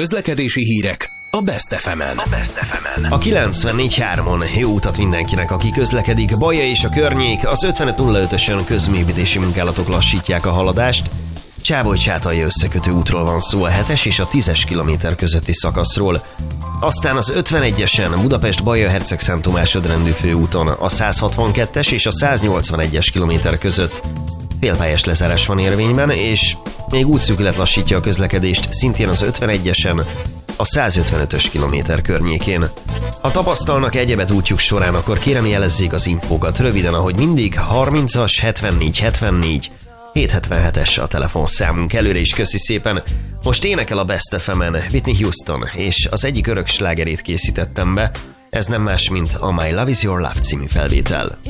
Közlekedési hírek a Best FM-en. A 94.3-on jó utat mindenkinek, aki közlekedik. Baja és a környék, az 5505-ösön közművítési munkálatok lassítják a haladást. Csávoly-Csátalja összekötő útról van szó, a 7-es és a 10-es kilométer közötti szakaszról. Aztán az 51-esen Budapest-Baja Herceg-Szent Tomás Ödrendű főúton a 162-es és a 181-es kilométer között félpályás lezárás van érvényben, és még útszűkület lassítja a közlekedést szintén az 51-esen a 155-ös kilométer környékén. Ha tapasztalnak egyebet útjuk során, akkor kérem jelezzék az infókat röviden, ahogy mindig 30-as 74 74 777-es a telefonszámunk. Előre is köszi szépen. Most énekel a Best FM-en Whitney Houston, és az egyik örök slágerét készítettem be. Ez nem más, mint a My Love Is Your Love című felvétel.